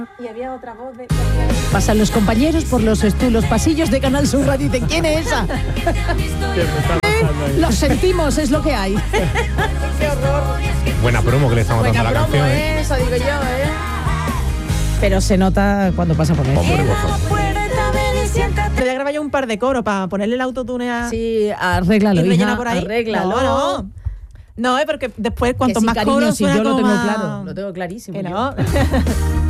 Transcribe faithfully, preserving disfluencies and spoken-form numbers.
Y había otra voz de... Pasan los compañeros por los, estu- los pasillos de Canal Sur Radio y dicen, ¿quién es esa? Lo sentimos, es lo que hay. ¡Qué horror! Buena promo que le estamos Buena dando a la promo, canción, ¿eh? ¿eh? Eso digo yo, ¿eh? Pero se nota cuando pasa por ahí. Hombre, por favor. Te voy a grabar yo un par de coros para ponerle el autotune a... Sí, arréglalo, y rellena hija, por ahí. arréglalo. No, no. No, ¿eh? Porque después cuanto Que sí, más cariño, coros sí, suena yo lo como tengo más- claro, lo tengo clarísimo. Que yo. no.